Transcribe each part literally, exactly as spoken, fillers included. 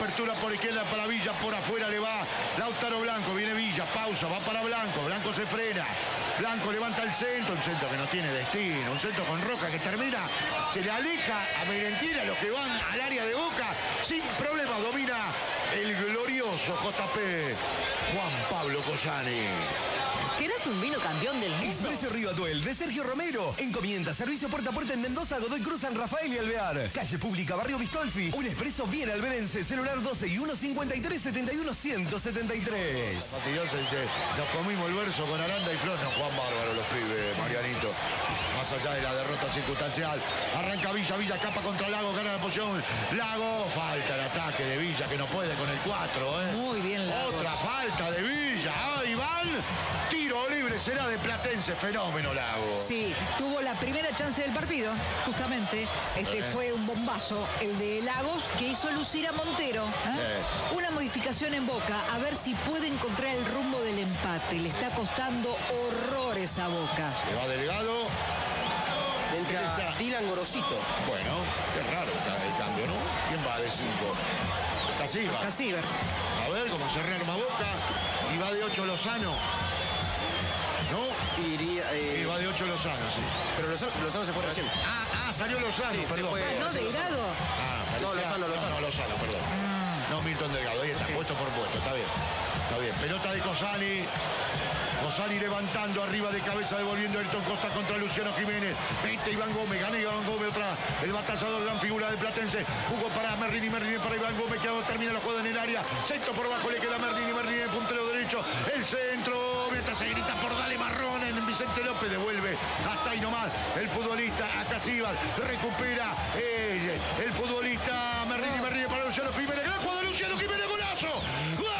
apertura por izquierda para Villa, por afuera le va Lautaro Blanco, viene Villa, pausa, va para Blanco, Blanco se frena, Blanco levanta el centro, un centro que no tiene destino, un centro con Roca que termina, se le aleja a Merentiel, los que van al área de Boca, sin problema, domina el glorioso J P Juan Pablo Cosani. ¿Querés un vino campeón del mundo? Expreso Rivatuel de Sergio Romero. Encomienda servicio puerta a puerta en Mendoza, Godoy Cruz, San Rafael y Alvear. Calle Pública, Barrio Bistolfi. Un expreso bien alberense. Celular doce y uno cincuenta y tres setenta y uno ciento setenta y tres. La fastidiosa dice, nos comimos el verso con Aranda y Flor. No, Juan Bárbaro los pibes, Marianito. Más allá de la derrota circunstancial. Arranca Villa, Villa capa contra Lago, gana la posición. Lago, falta el ataque de Villa que no puede con el cuatro, ¿eh? Muy bien, Lago. Otra falta de Villa. Ah, Iván. Tiro libre será de Platense, fenómeno Lago. Sí, tuvo la primera chance del partido, justamente. Este Eh. fue un bombazo, el de Lagos, que hizo lucir a Montero. ¿eh? Eh. Una modificación en Boca, a ver si puede encontrar el rumbo del empate. Le está costando horrores a Boca. Se va Delgado. Entra Esa. Dylan Gorosito. Bueno, qué raro está el cambio, ¿no? ¿Quién va de cinco? Casiva. Casiver. A ver cómo se rearma Boca. Y va de ocho Lozano. ¿No? Iría, eh, Y va de ocho Lozano, sí. pero Lozano, Lozano se fue recién. Ah, ah, salió Lozano, Sí, se perdón. fue. ¿No Lozano. Delgado? Ah, parecía- No, Lozano, Lozano. No, no, Lozano, perdón. No, Milton Delgado, ahí está, puesto por puesto, está bien. Está bien. Pelota de Cosani. Cosani levantando arriba de cabeza, devolviendo Ayrton Costa contra Luciano Jiménez. veinte Iván Gómez, gana Iván Gómez, otra. El batallador, gran figura de Platense. Jugó para Merlini, Merlini para Iván Gómez, que ahora termina la jugada en el área. Centro por bajo, le queda Merlini, Merlini, puntero derecho. El centro, mientras se grita por Dale Marrón en Vicente López, devuelve hasta ahí nomás. El futbolista acá Sibal recupera eh, el futbolista Merlini, Merlini para Luciano Jiménez. Gran jugada de Luciano Jiménez, golazo. ¡Gol!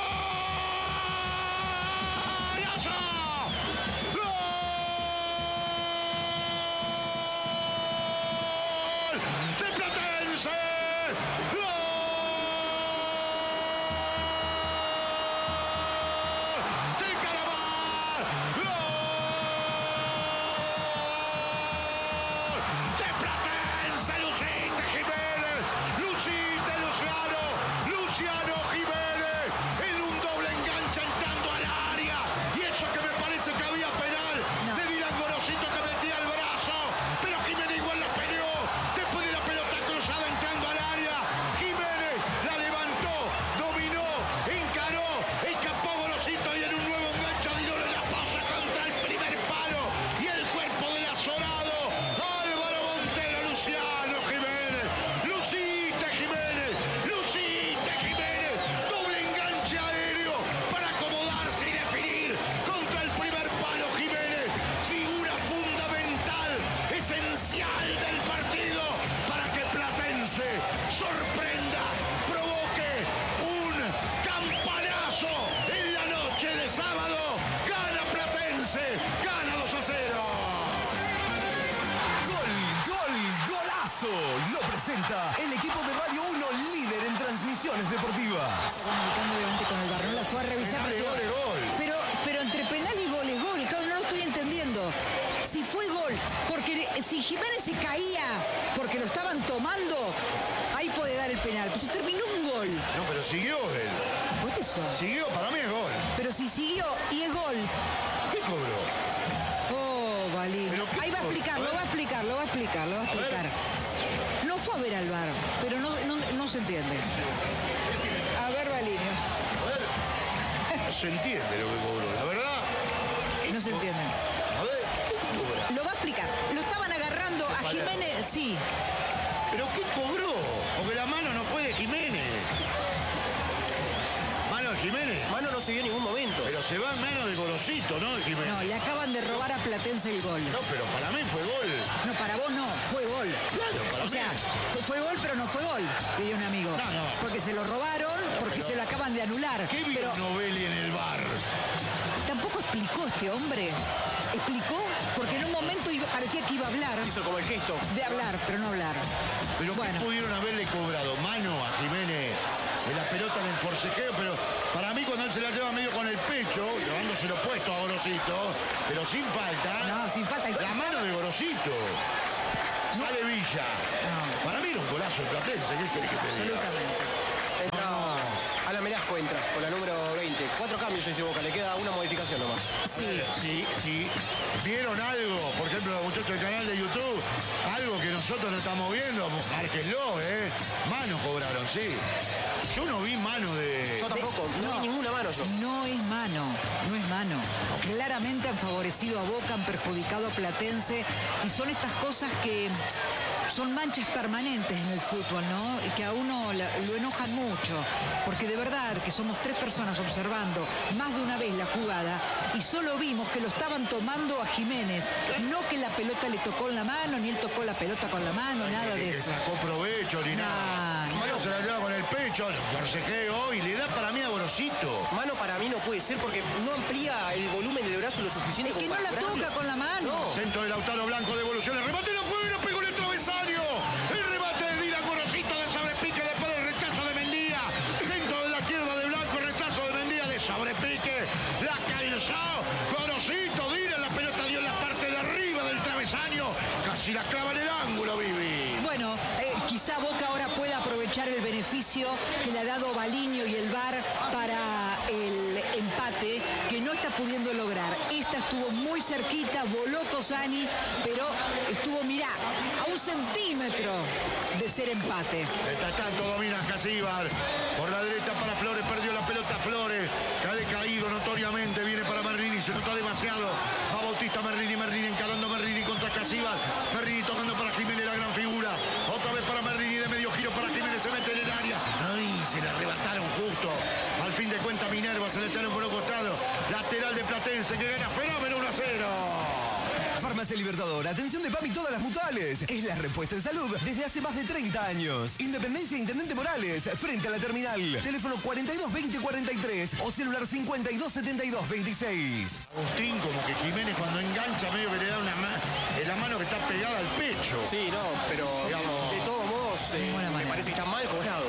Lo presenta el equipo de Radio uno, líder en transmisiones deportivas. Comunicando obviamente con el bar, no la fue a revisar. Penal y pero- gol, es gol. Pero, pero entre penal y gol es gol, claro, no lo estoy entendiendo. Si fue gol, porque si Jiménez se caía porque lo estaban tomando, ahí puede dar el penal. Pero si terminó un gol, No, pero siguió él. por eso. Siguió, para mí es gol. Pero si siguió y es gol, ¿Qué cobró? oh, Balín. ¿Pero qué Ahí va a gol? explicar, A lo ver. va a explicar, lo va a explicar, lo va a ver. explicar. No fue a ver al bar, pero no, no, no se entiende. A ver, Balín, A ver. No se entiende lo que cobró, la verdad. no se entiende. A ver, ¿qué cobró? Lo va a explicar. Lo estaban agarrando a Vale. Jiménez, sí. ¿Pero qué cobró? Porque la mano no fue de Jiménez. Mano de Jiménez. Mano no se vio en ningún momento. Pero se va en mano de Gorosito, ¿no? De Jiménez. No, le acaban de robar a Platense el gol. No, pero para mí fue gol. No, para vos no, fue gol. Claro, para O mí. sea, fue, fue gol, pero no fue gol, diría un amigo. No, no. Porque se lo robaron, porque pero- se lo acaban de anular. ¿Qué vio Pero Novelli en el bar? tampoco explicó este hombre. ¿Explicó? Porque en un momento iba- parecía que iba a hablar. Hizo como el gesto. De hablar, pero no hablar. Pero Bueno. ¿qué pudieron haberle cobrado? Mano a Jiménez en la pelota en el forcejeo, pero para mí cuando él se la lleva medio con el pecho, llevándoselo puesto a Gorosito, pero sin falta. No, sin falta. La mano de Gorosito. Sale Villa. Para mí era un golazo el Platense, ¿qué querés que te diga? Absolutamente. No, Vallejo entra con la número veinte. Cuatro cambios hizo Boca, le queda una modificación nomás. Sí. Sí, sí. ¿Vieron algo? Por ejemplo, los muchachos del canal de YouTube, algo que nosotros no estamos viendo, márquenlo, ¿eh? Mano cobraron, sí. Yo no vi mano de... Yo tampoco, no, No. vi ninguna mano yo. No es mano, no es mano. Claramente han favorecido a Boca, han perjudicado a Platense y son estas cosas que son manchas permanentes en el fútbol, ¿no? Y que a uno la- lo enojan mucho, porque de verdad que somos tres personas observando más de una vez la jugada y solo vimos que lo estaban tomando a Jiménez, no que la pelota le tocó en la mano, ni él tocó la pelota con la mano, nada de que eso. sacó provecho ni Nah, nada. no. Mano se la lleva con el pecho, forcejeo y le da para mí a Gorosito. Mano para mí no puede ser porque no amplía el volumen del brazo lo suficiente Es que como no la para curarlo. toca con la mano. No. Centro de Lautaro Blanco, devolución, el remate no fue, no pegó en el travesaño. El remate de Dylan Gorosito de sobrepique, después del rechazo de Mendía. Centro de la izquierda de Blanco, rechazo de Mendía de sobrepique. La calzó Gorosito, Dylan, la pelota dio en la parte de arriba del travesaño. Casi la clava en el ángulo, Vivi. Bueno, eh, quizá Boca ahora pueda aprovechar el beneficio que le ha dado Baliño y el V A R para el empate que no está pudiendo lograr. Esta estuvo muy cerquita, voló Tosani, pero estuvo, mirá, a un centímetro de ser empate. Mientras tanto domina Casíbar. Por la derecha para Flores, perdió la pelota Flores. Que ha decaído notoriamente, viene para Merlini, se nota demasiado. Va Bautista Merlini, Merlini encarando Merlini contra Casíbar. Merlini tocando para Jiménez, la gran figura. Otra vez para Merlini, de medio giro para Jiménez, se mete en el área. Ay, se la arrebataron justo. Al fin de cuentas Minerva se le echaron por un costado. Lateral de Platense que gana fenómeno uno a cero. Farmacia Libertador, atención de PAMI todas las mutuales. Es la respuesta en salud desde hace más de treinta años. Independencia Intendente Morales, frente a la terminal. Teléfono cuarenta y dos veinte cuarenta y tres o celular cincuenta y dos setenta y dos veintiséis. Agustín, como que Jiménez cuando engancha medio que le da una mano, en la mano que está pegada al pecho. Sí, no, pero Digamos. de todos modos eh, Ninguna me manera. parece que está mal cobrado.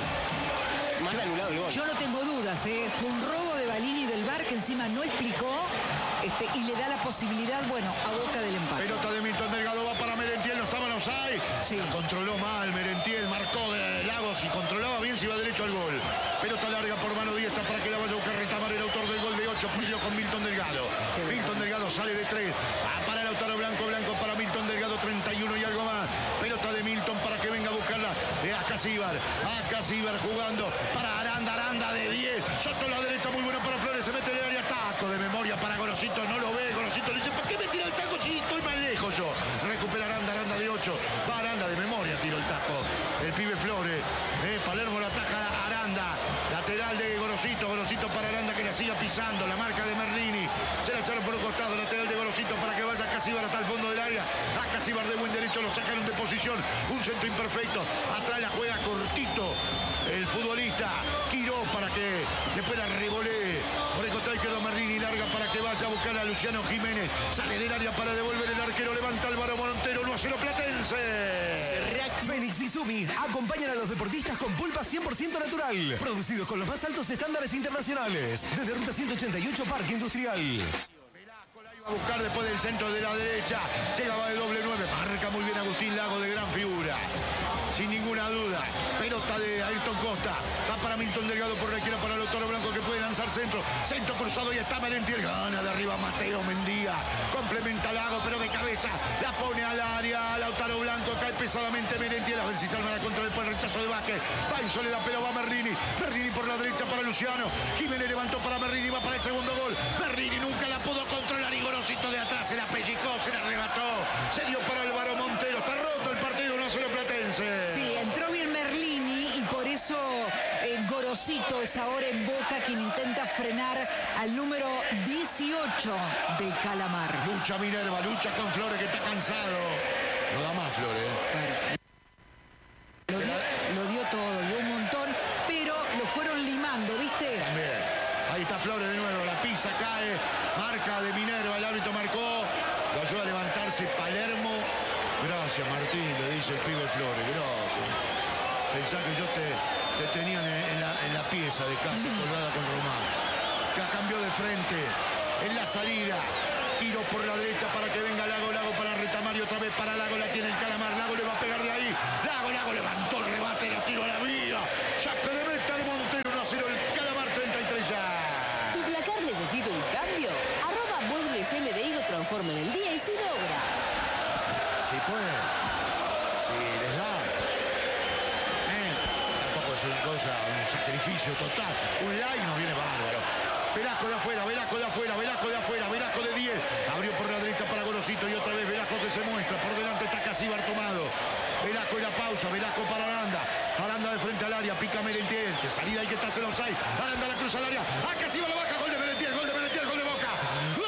Mal anulado el gol. Yo no tengo dudas, ¿eh? Fue un robo de Baliño y del V A R que encima no explicó este, y le da la posibilidad, bueno, a Boca del empate. Pelota de Milton Delgado va para Merentiel, no estaba en offside. Sí. La controló mal Merentiel, marcó de Lagos y controlaba bien si iba derecho al gol. Pelota larga por mano diestra para que la vaya a buscar Retamar, el autor del gol de ocho, perdió con Milton Delgado. Milton Delgado sale de tres, va para Lautaro Blanco, Blanco para Milton Delgado, treinta y uno y algo más. Pelota de Milton para que venga a buscarla. A Casíbar, a Casíbar jugando para Aranda, Aranda de diez. Soto a la derecha, muy bueno para Flores, se mete en el área, taco de memoria para Gorosito, no lo ve, Gorosito le dice, ¿por qué me tira el taco si estoy más lejos yo? Recupera Aranda, Aranda de ocho, va Aranda de memoria, tiro el taco. El pibe Flores, eh, Palermo lo ataca a Aranda, lateral de Gorosito, Gorosito para Aranda que la siga pisando, la marca de Merlini, se la echaron por un costado, lateral de Gorosito para que vaya a Casíbar hasta el fondo del área, a Casíbar de buen derecho, lo sacaron de posición, un centro imperfecto, atrás la juega cortito, el futbolista giró para que después la revolé, por el costado izquierdo Merlini, larga para que vaya a buscar a Luciano Jiménez, sale del área para devolver el arquero, levanta Álvaro Montero, uno a cero Platense. Fénix y Sumi acompañan a los deportistas con pulpa cien por ciento natural. Producidos con los más altos estándares internacionales. Desde Ruta ciento ochenta y ocho Parque Industrial. Va a buscar después del centro de la derecha. Llegaba de doble nueve. Marca muy bien Agustín Lago de gran figura. Sin ninguna duda. Pelota de Ayrton Costa. Va para Milton Delgado por la izquierda para Lautaro Blanco que puede lanzar centro. Centro cruzado y está Merentiel. Gana de arriba Mateo Mendía. Complementa Lago pero de cabeza. La pone al área. Lautaro Blanco cae pesadamente Merentiel. A ver si salva la contra después el rechazo de Vázquez. Va en soledad pero va Merlini. Merlini por la derecha para Luciano. Jiménez levantó para Merlini. Va para el segundo gol. Merlini nunca la pudo controlar y Gorosito de atrás se la pellizcó, se la arrebató. Se dio para Álvaro Montero. Está roto el partido, uno a cero Platense. Sí, entró bien Merlini y por eso eh, Gorosito es ahora en Boca quien intenta frenar al número dieciocho del Calamar. Lucha Minerva, lucha con Flores que está cansado. No da más Flores. ¿eh? Lo dio, lo dio todo, dio un montón, pero lo fueron limando, ¿viste? También. Ahí está Flores de nuevo, la pisa, cae. Marca de Minerva, el árbitro marcó. Lo ayuda a levantarse Palermo. Gracias Martín, le dice el pibe Flores, gracias. Pensá que yo te, te tenía en, en la, en la pieza de casa colgada con Román. Acá cambió de frente, en la salida. Tiro por la derecha para que venga Lago, Lago para Retamar y otra vez para Lago, la tiene el Calamar. Lago le va a pegar de ahí. Lago, Lago levantó el rebate, la tiro a la vía. Saque de meta de Montero, uno a cero el Calamar, treinta y un sacrificio total. Un like nos viene bárbaro. Velasco de afuera, Velasco de afuera, Velasco de afuera, Velasco de diez. Abrió por la derecha para Gorosito y otra vez Velasco que se muestra. Por delante está Casíbar tomado. Velasco en la pausa, Velasco para Aranda. Aranda de frente al área, pica Merentiel. Que salida hay que estarse en offside. Aranda la cruza al área. ¡Ah, Casíbar la baja! Gol de Merentiel, gol de Merentiel, gol de Boca. ¡Gol!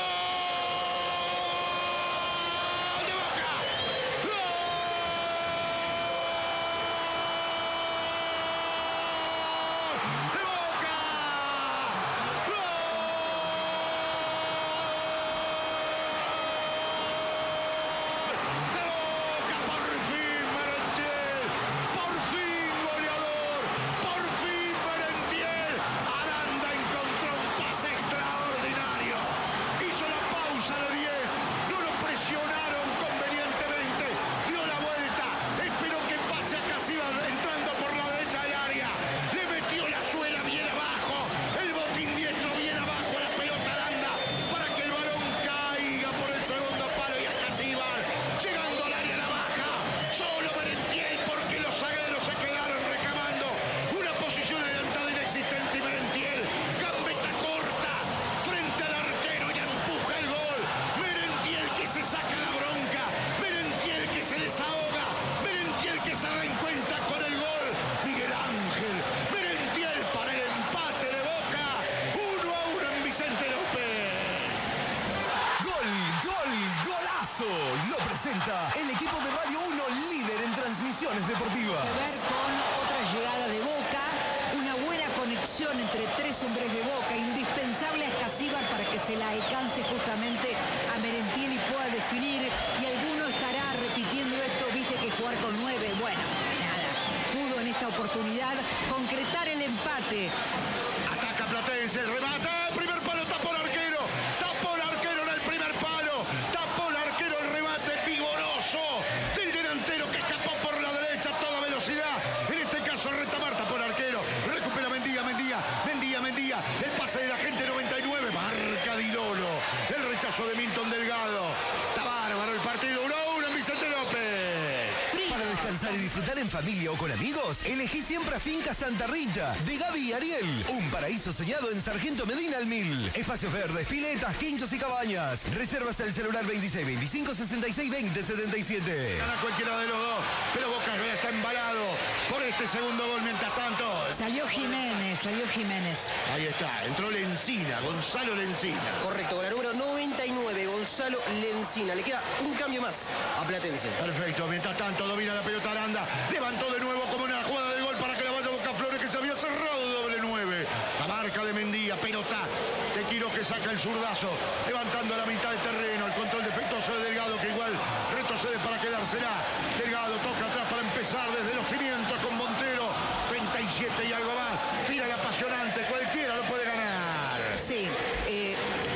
Lo presenta el equipo de Radio uno, líder en transmisiones deportivas. Que ver con otra llegada de Boca, una buena conexión entre tres hombres de Boca, indispensable a Casíbar para que se la alcance justamente a Merentiel y pueda definir. Y alguno estará repitiendo esto, viste que jugar con nueve, bueno, nada, pudo en esta oportunidad concretar el empate. Ataca Platense, remata, primer palo, tapó el arquero, tapó el arquero en el primer palo, tapó el arquero el remate vigoroso del delantero que escapó por la derecha a toda velocidad, en este caso Retamar, tapó el arquero, recupera Mendía, Mendía, Mendía, Mendía, el pase de la gente noventa y nueve, marca Di Lolo, el rechazo de Milton Delgado, está bárbaro el partido, uno a uno en Vicente López. Para descansar y disfrutar en familia o con amigos, elegí siempre a Finca Santa Rita, de Gaby y Ariel. Un paraíso soñado en Sargento Medina al Mil. Espacios verdes, piletas, quinchos y cabañas. Reservas el celular veintiséis veinticinco sesenta y seis veinte setenta y siete. Gana cualquiera de los dos, pero Boca ya está embalado por este segundo gol. Mientras tanto, Salió Jiménez, salió Jiménez. ahí está, entró Lencina, Gonzalo Lencina. Correcto, con la número noventa y nueve, Gonzalo Lencina. Le queda un cambio más a Platense. Perfecto, mientras tanto domina la pelota Aranda, levantó de nuevo como una jugada de gol para que la vaya Boca Flores, que se había cerrado doble nueve. La marca de Mendía, pelota de Quiroz que saca el zurdazo, levantando a la mitad del terreno, el control defectuoso de Delgado que igual retrocede para quedársela. Delgado toca atrás para empezar desde los cimientos con Montero, treinta y siete y algo más, final apasionante, cualquiera lo puede ganar. Sí, eh,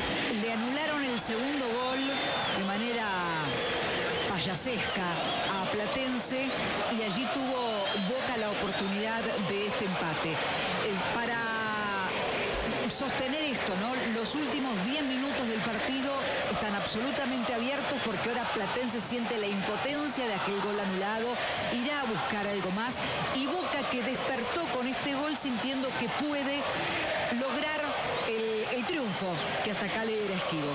le anularon el segundo gol de manera payasesca a Platense y allí tuvo Boca la oportunidad de este empate. Eh, para sostener esto, ¿no? Los últimos diez minutos del partido están absolutamente abiertos porque ahora Platense siente la impotencia de aquel gol anulado, irá a buscar algo más y Boca que despertó con este gol sintiendo que puede lograr el, el triunfo que hasta acá le era esquivo.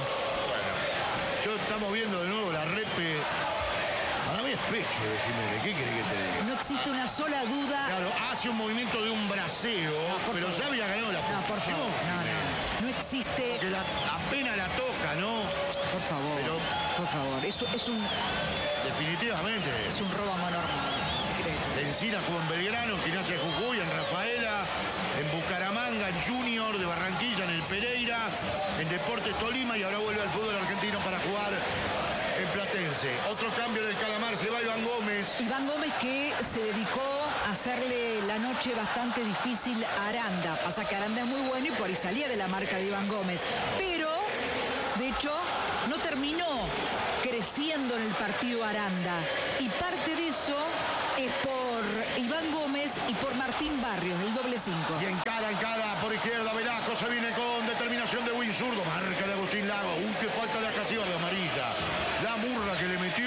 Yo estamos viendo de nuevo la repe. Para mí es pecho de Jiménez. ¿Qué querés que te diga? No existe una sola duda. Claro, hace un movimiento de un braceo, por pero favor. ya había ganado la No, por posición. favor, no, no. No existe. Que la- apenas la toca, ¿no? Por favor, Pero- por favor. Eso es un, Definitivamente. es un robo a mano armada. Encina jugó en Belgrano, en Gimnasia de Jujuy, en Rafaela, en Bucaramanga, en Junior de Barranquilla, en el Pereira, en Deportes Tolima y ahora vuelve al fútbol argentino para jugar en Platense. Otro cambio del Calamar, se va Iván Gómez. Iván Gómez que se dedicó a hacerle la noche bastante difícil a Aranda. Pasa que Aranda es muy bueno y por ahí salía de la marca de Iván Gómez. Pero, de hecho, no terminó creciendo en el partido Aranda. Y parte de eso es por Iván Gómez y por Martín Barrios, el doble cinco. Y encara, encara por izquierda, Velasco se viene con determinación de Win zurdo, marca de Agustín Lago, un que falta de Acasíbar de amarilla. La murra que le metió.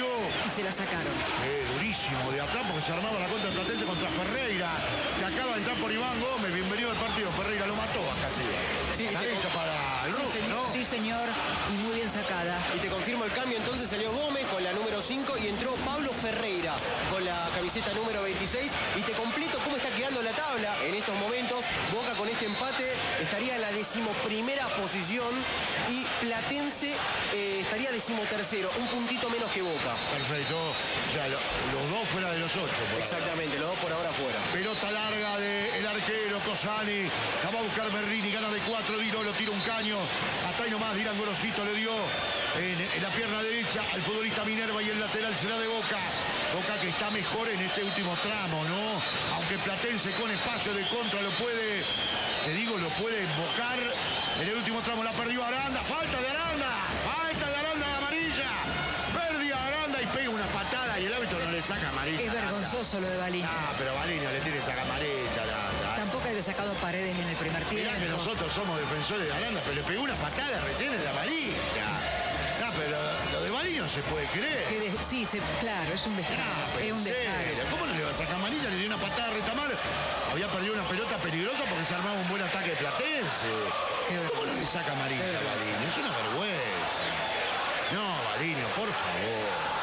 y se la sacaron. Eh, durísimo de atrás porque se armaba la contra Platense contra Ferreira, que acaba de entrar por Iván Gómez. Bienvenido al partido. Ferreira lo mató a Casillas. Sí, la te- derecha para el Sí, ruso, señor. ¿no? Sí, señor, y muy bien sacada. Y te confirmo el cambio, entonces salió Gómez con la número cinco y entró Pablo Ferreira con la camiseta número veintiséis. Y te completo cómo está quedando la tabla en estos momentos. Boca con este empate estaría en la decimoprimera posición y Platense eh, estaría decimotercero, un puntito menos que Boca. Perfecto. O sea, lo- los dos fuera de los ocho. por ahora. Exactamente, los dos por ahora fuera. Pelota larga del arquero Cosani. La va a buscar Merrini, gana de cuatro. Dino lo tira un caño. Hasta ahí nomás Dirán Gorosito le dio en, en la pierna derecha al futbolista Minerva y el lateral será de Boca. Boca que está mejor en este último tramo, ¿no? Aunque Platense con espacio de contra lo puede, te digo, lo puede invocar. En el último tramo la perdió Aranda. Falta de Aranda. Falta de Aranda de amarilla. Perdió Aranda y pega una patada y el árbitro no le saca amarilla. Es vergonzoso lo de Balini. Ah, pero Balini le tiene que sacar amarilla. Aranda. Tampoco había sacado Paredes en el primer Mirá tiempo. que nosotros somos defensores de Aranda, pero le pegó una patada recién en la amarilla. No, pero lo de Balini no se puede creer. Que de- sí, se- claro, es un descaro. Ah, es pero un en descaro. serio, ¿cómo no le va a sacar amarilla? Le dio una patada a Retamar. Había perdido una pelota peligrosa porque se armaba un buen ataque de Platense. Qué ¿Cómo no le saca amarilla a Balini? Es una vergüenza. No, Balini, por favor.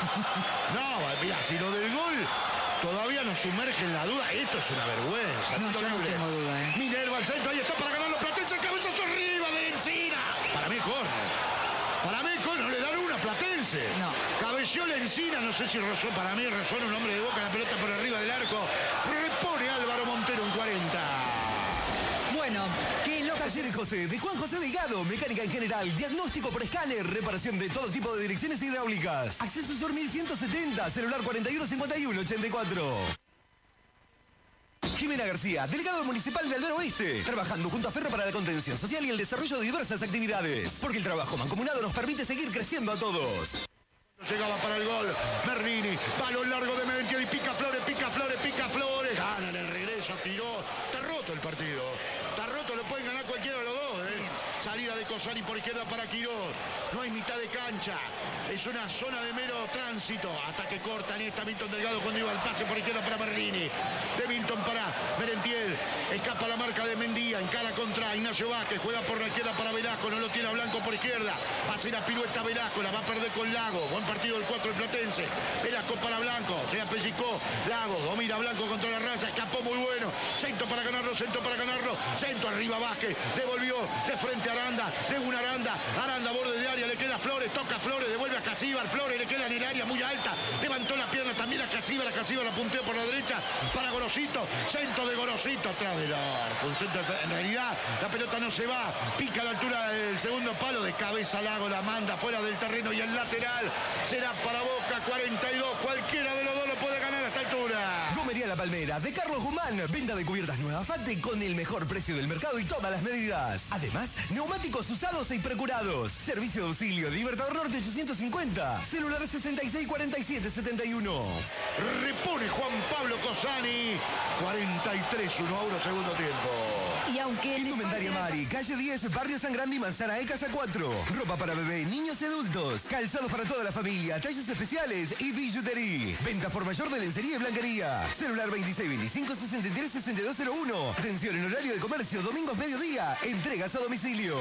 No, mira, si lo del gol todavía nos sumerge en la duda, esto es una vergüenza. No, yo no Terrible. tengo duda, ¿eh? Minerva al centro, ahí está para ganar los Platense, el cabezazo arriba de Encina. Para mí corner. Para mí corner, no le dan una Platense. No. Cabeció la Encina, no sé si rozó, para mí rozó un hombre de Boca, la pelota por arriba del arco. Repone Álvaro Montero en cuarenta. Bueno, qué loco. Talleres José, de Juan José Delgado, mecánica en general, diagnóstico por escáner, reparación de todo tipo de direcciones hidráulicas. Acceso Sur mil ciento setenta, celular cuarenta y uno cincuenta y uno ochenta y cuatro. Jimena García, delegado municipal de Aldero Oeste, trabajando junto a Ferro para la contención social y el desarrollo de diversas actividades. Porque el trabajo mancomunado nos permite seguir creciendo a todos. Llegaba para el gol, Merlini, balón largo de Merentiel y pica Flores, pica Flores, pica Flores. Gana en el regreso, tiró. Está roto el partido. Está roto, lo pueden ganar cualquiera de los dos, ¿eh? Salida de Cosani por izquierda para Quiroz. No hay mitad de cancha. Es una zona de mero tránsito. Hasta que cortan esta Milton Delgado cuando iba al pase por izquierda para Merlini. De Milton para Merentiel. Escapa la marca de Mendía. Encara contra Ignacio Vázquez. Juega por la izquierda para Velasco. No lo tiene a Blanco por izquierda. Hace la pirueta Velasco. La va a perder con Lago. Buen partido del cuatro del Platense. Velasco para Blanco. Se apellizcó. Lago. Domina Blanco contra la raya. Escapó muy bueno. Centro para ganarlo. Centro para ganarlo. Centro arriba Vázquez. Devolvió de frente a Aranda. De una Aranda. Aranda borde de área. Le queda Flores. Toca Flores. Devuelve a Casíbar. Flores le queda en el área muy alta. Levantó la pierna también a Casíbar. A Casíbar la punteó por la derecha para Gorosito. Centro de Gorosito atrás del arco. Un centro, en realidad la pelota no se va. Pica a la altura del segundo palo. De cabeza Lago la manda fuera del terreno y el lateral será para Boca. cuarenta y dos. Cualquiera de los dos lo puede ganar a esta altura. Gomería La Palmera, de Carlos Guzmán. Venta de cubiertas nuevas Fate con el mejor precio del mercado y todas las medidas. Además, neumáticos usados e imprecurados. Servicio de auxilio de Libertador Norte ochocientos cincuenta. Celular sesenta y seis cuarenta y siete setenta y uno. Repone Juan Pablo Cosani. cuarenta y tres, uno a uno, segundo tiempo. Y aunque le Indumentaria falte- Mari, calle diez, Barrio San Grande y Manzana E, Casa cuatro. Ropa para bebé, niños y adultos. Calzados para toda la familia, talles especiales y billutería. Venta por mayor de lencería y blanquería. Celular veintiséis veinticinco sesenta y tres sesenta y dos cero uno. Atención en horario de comercio, domingos mediodía. Entregas a domicilio.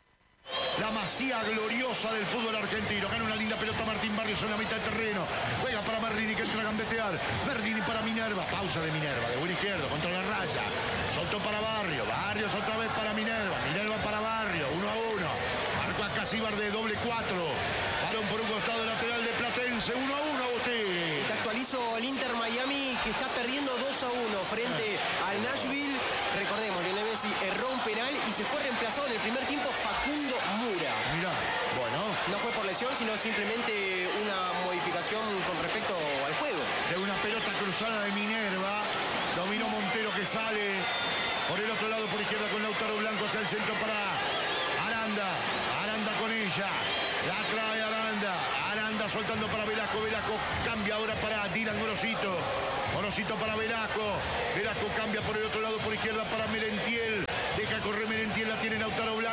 La masía gloriosa del fútbol argentino. Gana una linda pelota Martín Barrios en la mitad del terreno. Juega para Merlini que entra a gambetear. Merlini para Minerva. Pausa de Minerva. De buen izquierdo contra la raya. Soltó para Barrio. Barrios otra vez para Minerva. Minerva para Barrio. Uno a uno. Marco a Casíbar de doble cuatro. Balón por un costado lateral de Platense. Uno a uno, Agustín. Te actualizo el Inter Miami que está perdiendo dos a uno frente al Nashville. Recordemos, Lionel Messi erró un penal y se fue reemplazado en el primer tiempo Facundo Mura. Mirá. Bueno. No fue por lesión, sino simplemente una modificación con respecto al juego. De una pelota cruzada de Minerva. Dominó Montero que sale por el otro lado por izquierda con Lautaro Blanco hacia el centro para Aranda. Aranda con ella. La trae Aranda. Aranda soltando para Velasco. Velasco cambia ahora para Dylan Gorosito. Gorosito para Velasco. Velasco cambia por el otro lado por izquierda para Merentiel. Deja correr Merentiel. La tiene Lautaro Blanco.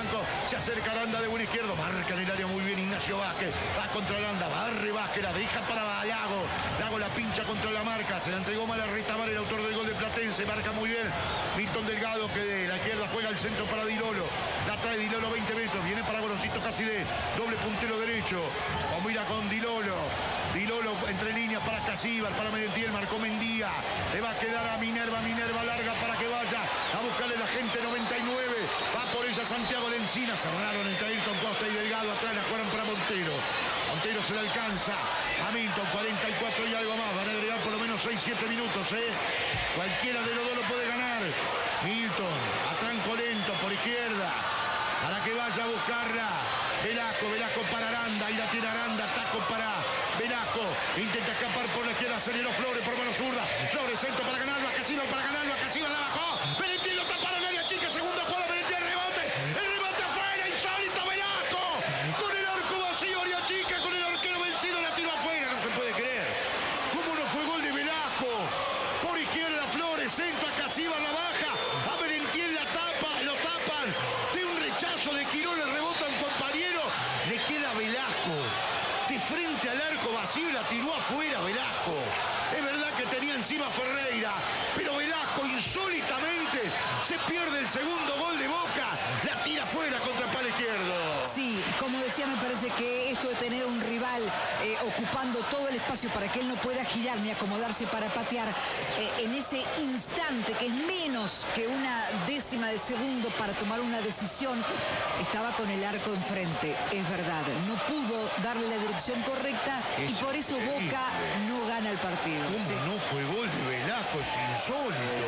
Se acerca Aranda de buen izquierdo. Marca en el área muy bien Ignacio Vázquez. Va contra Aranda. Barre Vázquez. La deja para Lago. Lago la pincha contra la marca. Se la entregó mal a Retamar, el autor del gol de Platense. Marca muy bien Milton Delgado, que de la izquierda juega el centro para Dilolo. La trae Dilolo veinte metros. Viene para Gorosito casi de doble puntero derecho. O mira con Dilolo. Dilolo entre líneas para Casíbar, para Merentiel. Marcó Mendía. Le va a quedar a Minerva. Minerva larga para que vaya a buscarle la gente noventa y nueve. Va por ella Santiago Lencina. Cerraron entre Ayrton Costa y Delgado. Atrás la jugaron para Montero. Montero se le alcanza a Milton. cuarenta y cuatro y algo más. Van a agregar por lo menos seis siete minutos. ¿eh? Cualquiera de los dos lo puede ganar. Milton a tranco lento por izquierda. Para que vaya a buscarla. Velasco, Velasco para Aranda. Y la tiene Aranda. Taco para Velasco. Intenta escapar por la izquierda. Aceleró Flores por mano zurda. Flores centro para ganarlo. A Cachiva para ganarlo. A Cachiva la bajó. Merentiel lo taparon. Área chica. Segunda jugada. Merentiel rebote. El rebote afuera. Insólito Velasco. Con el arco vacío. Área chica. Con el arquero vencido. La tiró afuera. No se puede creer. ¿Cómo no fue gol de Velasco? Por izquierda Flores. Centro a Cachiva la baja. A Merentiel la tapa. Lo tapan. De un rechazo de Quirón. Le rebota un compañero. Le queda Velasco. De frente al arco vacío. La tiró afuera Velasco. Es verdad que tenía encima Ferreira. Pero Velasco insólitamente se pierde el segundo gol de Boca. La tira afuera contra el palo izquierdo. Sí, como decía, me parece que esto de tener un rival eh, ocupando todo el espacio para que él no pueda girar ni acomodarse para patear eh, en ese instante, que es menos que una décima de segundo para tomar una decisión, estaba con el arco enfrente. Es verdad, no pudo darle la dirección correcta y por eso Boca no gana el partido. ¿Cómo Sí. no fue gol de Velasco? Es insólito.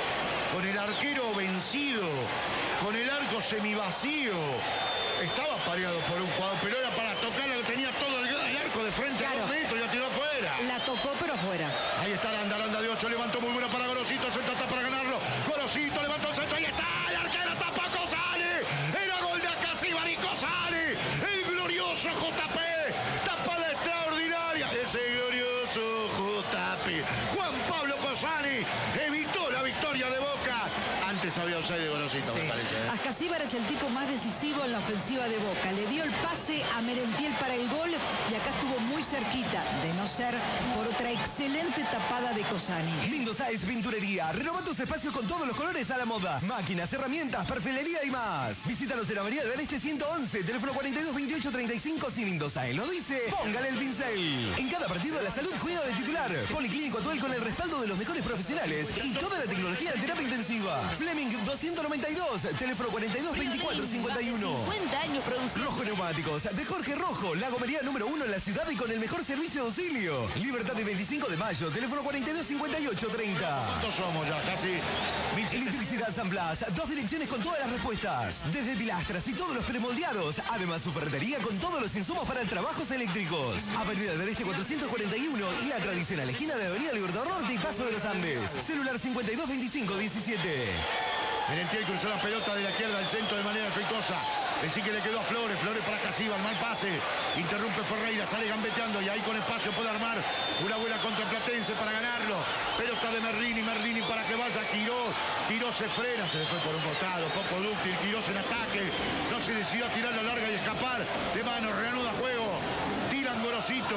Con el arquero vencido, con el arco semivacío. Estaba pareado por un jugador, pero era para tocarla, que tenía todo el, el arco de frente Claro. a dos metros y la tiró afuera. La tocó pero afuera. Ahí está Aranda, Aranda de ocho, levantó muy buena para Gorosito, centro está para ganarlo. Gorosito levantó el centro, ahí está, el arquero tapa Cosani. Era gol de Acasíbar y Cosani. El glorioso J P. Tapada extraordinaria. Ese glorioso J P. Juan Pablo Cosani evitó la victoria de Boca. Antes había offside de Gorosito, me parece. ¿eh? Ascasíbar es el tipo más decisivo en la ofensiva de Boca. Le dio el pase a Merentiel para el gol y acá estuvo muy cerquita, de no ser por otra excelente tapada de Cosani. Lindo Sáez Pinturería. Renova tus espacios con todos los colores a la moda. Máquinas, herramientas, perfilería y más. Visítanos en Avenida del Este ciento once, teléfono cuarenta y dos veintiocho treinta y cinco. Si Lindo Sáez lo dice, póngale el pincel. En cada partido la salud juega de titular. Policlínico Atuel con el respaldo de los mejores profesionales y toda la tecnología de terapia intensiva. Fleming doscientos noventa y dos, teléfono cuarenta y dos veinticuatro cincuenta y uno. cincuenta años produciendo. Rojo Neumáticos, de Jorge Rojo, la gomería número uno en la ciudad y con el mejor servicio de auxilio. Libertad de veinticinco de mayo, teléfono cuarenta y dos cincuenta y ocho treinta. ¿Cuántos somos ya? Casi mil setecientos. Electricidad San Blas, dos direcciones con todas las respuestas. Desde pilastras y todos los premoldeados. Además, su ferretería con todos los insumos para trabajos eléctricos. Avenida del Este cuatrocientos cuarenta y uno y la tradicional esquina de Avenida Libertador Norte y Paso de los Andes. Celular cincuenta y dos veinticinco diecisiete. Merentiel cruzó la pelota de la izquierda al centro de manera efectuosa. Decí que le quedó a Flores, Flores para Casíbar, mal pase. Interrumpe Ferreira, sale gambeteando y ahí con espacio puede armar una buena contra Platense para ganarlo. Pelota de Merlini, Merlini para que vaya Quirós. Quirós se frena, se le fue por un costado, poco dúctil. Quirós en ataque, no se decidió a tirar la larga y escapar. De mano, reanuda juego. Tiran Gorosito.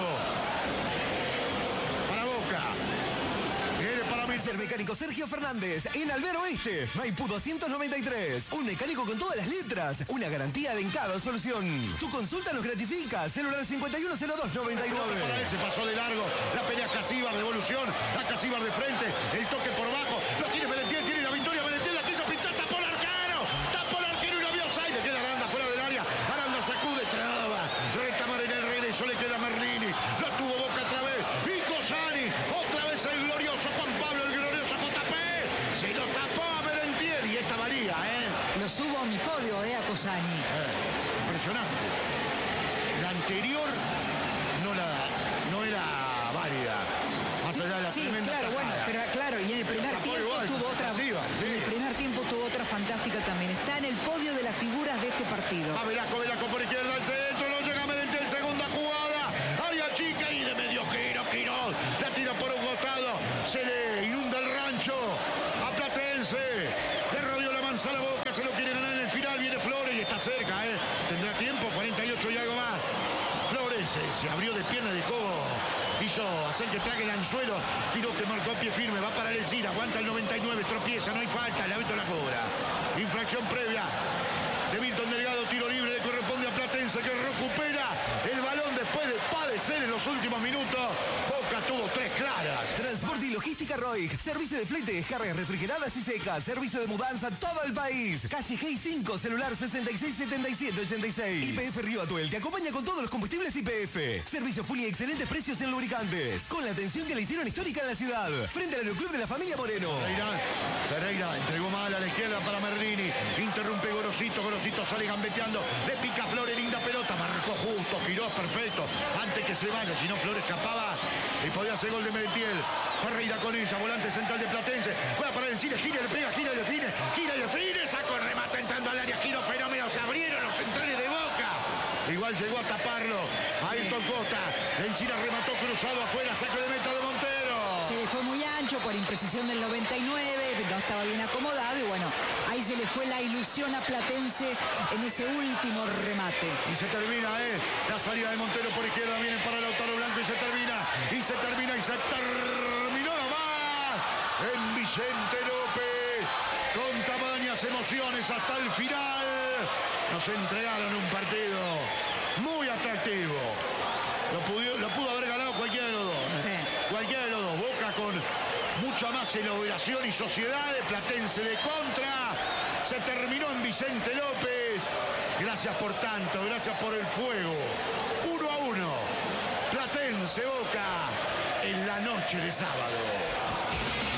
Para Boca. Viene para Taller Mecánico Sergio Fernández, en Albero Oeste, Maipú doscientos noventa y tres. Un mecánico con todas las letras, una garantía de en cada solución. Tu consulta nos gratifica. Celular cincuenta y uno cero dos noventa y nueve. Para él se pasó de largo, la pelea Casíbar, devolución, a Casíbar de frente, el toque por bajo, lo tiene Merentiel, tiene la victoria, Merentiel la quiso pinchar, tapó el arquero, tapó el arquero y no vio offside, le queda Aranda fuera del área, Aranda sacude, traba, recamar en el regreso, le queda Merlini, lo tuvo Boca otra vez, y Cosani, otra vez el glorioso Juan Pablo, el glorioso J P, se lo tapó a Merentiel y esta varía, ¿eh? Lo subo a mi podio, eh, a Cosani. Eh, impresionante. La anterior no, la, no era válida. Más allá de la Sí, tremenda claro, tajada. bueno, pero claro, y en el primer Tapó tiempo igual, tuvo otra. pasiva, sí. En el primer tiempo tuvo otra fantástica también. Está en el podio de las figuras de este partido. Va Velasco, Velasco por izquierda al centro, no llega Merentiel, segunda jugada, área chica y de medio giro, Quirós, la tira por un costado, se le inunda el rancho a Platense, le rodeó la manzana Boca, se lo quiere ganar en el final, viene Flores y está cerca, ¿eh? Tendrá tiempo, cuarenta y ocho y algo más. Flores eh, se abrió de pierna, dejó, hizo hacer que trague el anzuelo. Quirote marcó a pie firme, va para Alcina, aguanta el noventa y nueve, tropieza, no hay falta, el árbitro la cobra. Infracción previa de Milton Delgado, tiro libre, le corresponde a Platense, que recupera el balón después de padecer en los últimos minutos. Boca tuvo tres claras. Transporte y logística Roig. Servicio de flete, descargas refrigeradas y secas. Servicio de mudanza en todo el país. Calle G cinco, celular sesenta y seis setenta y siete ochenta y seis. Y P F Río Atuel te acompaña con todos los combustibles Y P F. Servicio full y excelentes precios en lubricantes. Con la atención que le hicieron histórica en la ciudad. Frente al aeroclub de la familia Moreno. Pereira, Pereira entregó mal a la izquierda para Merlini. Interrumpe Gorosito, Gorosito sale gambeteando. Le pica Flores, linda pelota. Marcó justo, giró perfecto. Antes que se vaya, si no Flores escapaba y podía hacer gol de Merentiel. Ferreira con ella, volante central de Platense. Juega para el cine, gira, le pega, gira y define. Gira y define, sacó el remate entrando al área. Giro fenómeno, se abrieron los centrales de Boca. Igual llegó a taparlo. Ayrton Costa. Encina remató cruzado afuera, saque de meta de Montero. Se le fue muy ancho por imprecisión del noventa y nueve, no estaba bien acomodado y bueno, ahí se le fue la ilusión a Platense en ese último remate. Y se termina, ¿eh? La salida de Montero por izquierda, viene para Lautaro Blanco y se termina, y se termina, y se terminó nomás en Vicente López. Con tamañas emociones hasta el final. Nos entregaron un partido muy atractivo. Lo pudo, lo pudo haber ganado cualquiera de los dos. ¿eh? Sí. Cualquiera de los dos. Boca con mucha más elaboración y sociedad de Platense de contra. Se terminó en Vicente López. Gracias por tanto, gracias por el fuego. Uno a uno. Platense Boca en la noche de sábado.